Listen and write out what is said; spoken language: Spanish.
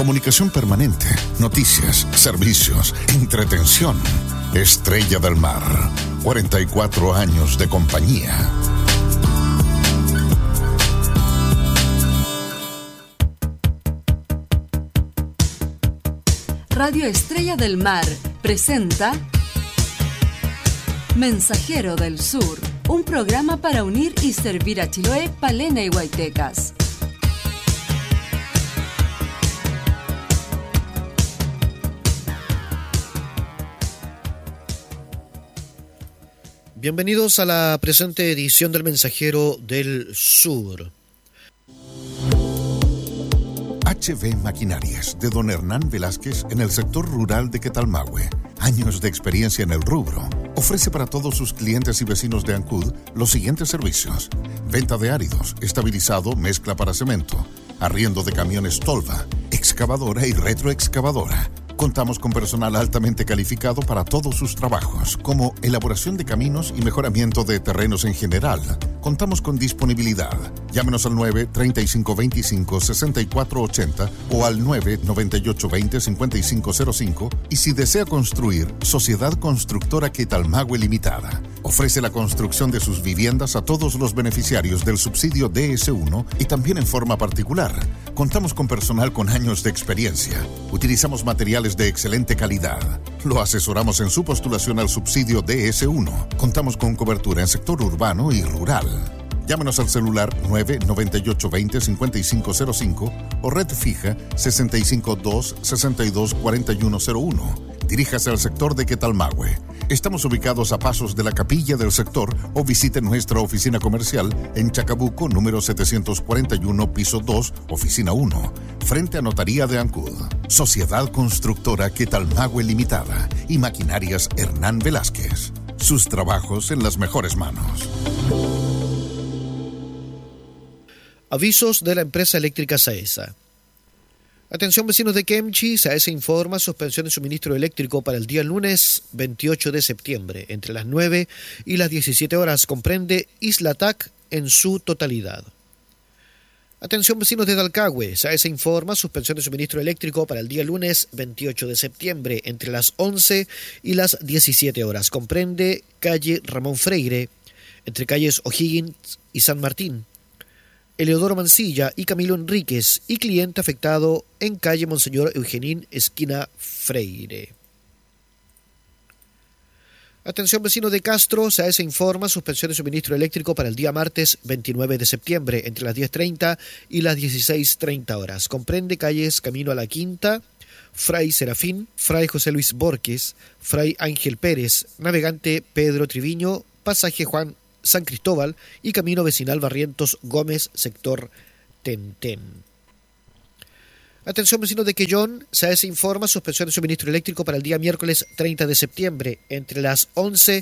Comunicación permanente, noticias, servicios, entretención. Estrella del Mar, 44 años de compañía. Radio Estrella del Mar presenta Mensajero del Sur, un programa para unir y servir a Chiloé, Palena y Huaytecas. Bienvenidos a la presente edición del Mensajero del Sur. HB Maquinarias, de don Hernán Velázquez, en el sector rural de Quetalmahue. Años de experiencia en el rubro. Ofrece para todos sus clientes y vecinos de Ancud los siguientes servicios: venta de áridos, estabilizado, mezcla para cemento, arriendo de camiones tolva, excavadora y retroexcavadora. Contamos con personal altamente calificado para todos sus trabajos, como elaboración de caminos y mejoramiento de terrenos en general. Contamos con disponibilidad. Llámenos al 9-3525-6480 o al 9-9820-5505 y si desea construir, Sociedad Constructora Quetalmahue Limitada. Ofrece la construcción de sus viviendas a todos los beneficiarios del subsidio DS1 y también en forma particular. Contamos con personal con años de experiencia. Utilizamos materiales de excelente calidad. Lo asesoramos en su postulación al subsidio DS1. Contamos con cobertura en sector urbano y rural. Llámenos al celular 9-9820-5505 o red fija 652-624101. Diríjase al sector de Quetalmahue. Estamos ubicados a pasos de la capilla del sector o visite nuestra oficina comercial en Chacabuco, número 741, piso 2, oficina 1, frente a Notaría de Ancud. Sociedad Constructora Quetalmahue Limitada y Maquinarias Hernán Velázquez. Sus trabajos en las mejores manos. Avisos de la empresa eléctrica Saesa. Atención vecinos de Kemchi, Saesa informa suspensión de suministro eléctrico para el día lunes 28 de septiembre, entre las 9 y las 17 horas, comprende Isla-TAC en su totalidad. Atención vecinos de Dalcahue, Saesa informa suspensión de suministro eléctrico para el día lunes 28 de septiembre, entre las 11 y las 17 horas, comprende calle Ramón Freire, entre calles O'Higgins y San Martín, Eleodoro Mancilla y Camilo Enríquez, y cliente afectado en calle Monseñor Eugenín, esquina Freire. Atención vecinos de Castro, Saesa informa suspensión de suministro eléctrico para el día martes 29 de septiembre, entre las 10:30 y las 16:30 horas. Comprende calles Camino a la Quinta, Fray Serafín, Fray José Luis Borges, Fray Ángel Pérez, Navegante Pedro Triviño, Pasaje Juan San Cristóbal y Camino Vecinal Barrientos Gómez, sector Tentén. Atención vecinos de Quellón, Saesa informa suspensión de suministro eléctrico para el día miércoles 30 de septiembre, entre las 11